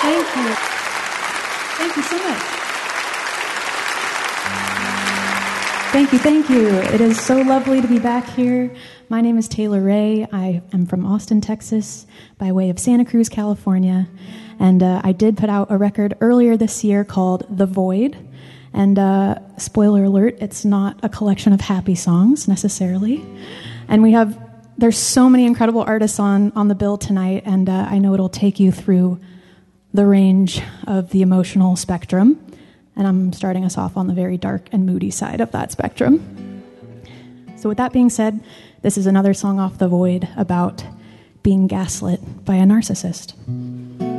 Thank you. Thank you so much. Thank you. It is so lovely to be back here. My name is Taylor Ray. I am from Austin, Texas, by way of Santa Cruz, California. And I did put out a record earlier this year called The Void. And spoiler alert, it's not a collection of happy songs necessarily. And there's so many incredible artists on the bill tonight, and I know it'll take you through the range of the emotional spectrum. And I'm starting us off on the very dark and moody side of that spectrum. So with that being said, this is another song off The Void about being gaslit by a narcissist.